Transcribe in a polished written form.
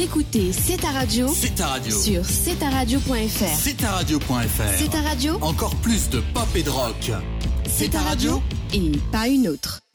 écoutez C'est ta radio. C'est ta radio. Sur cetaradio.fr. C'est ta radio.fr. C'est ta radio. Encore plus de pop et de rock. C'est ta radio et pas une autre.